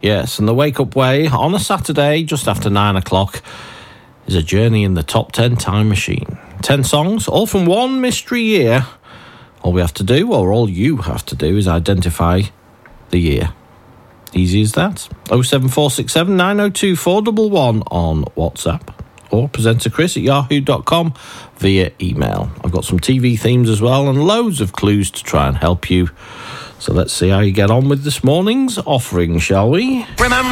Yes, and the wake-up way on a Saturday, just after 9 o'clock, is a journey in the top 10 time machine. 10 songs, all from one mystery year. All we have to do, or all you have to do, is identify the year. Easy as that. 07467 902 411 on WhatsApp. Or presenter Chris at yahoo.com via email. I've got some TV themes as well and loads of clues to try and help you. So let's see how you get on with this morning's offering, shall we? Remember